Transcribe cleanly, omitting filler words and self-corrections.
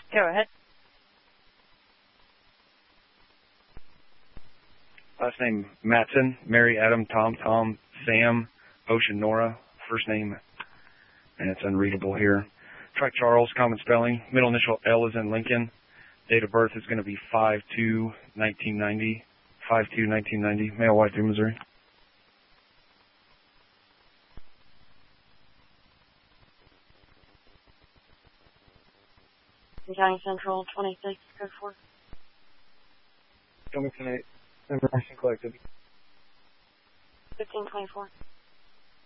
Go ahead. Last name Matson, Mary, Adam, Tom, Sam, Ocean, Nora. First name, and it's unreadable here. Try Charles, common spelling. Middle initial L is in Lincoln. Date of birth is going to be 5/2/1990. 5/2/1990. Male, white, through Missouri. County Central 26, code 4. Coming tonight. Information collected. 1524.